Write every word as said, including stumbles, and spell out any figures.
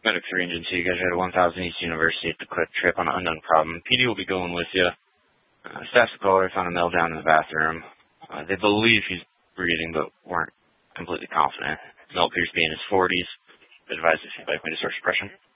Medic three Engine two, you guys are at one thousand East University at the quick trip on an unknown problem. P D will be going with you. Uh, staff's caller found a meltdown in the bathroom. Uh, they believe he's breathing, but weren't completely confident. Mel appears to be in his forties. Advise if you'd like me to start suppression.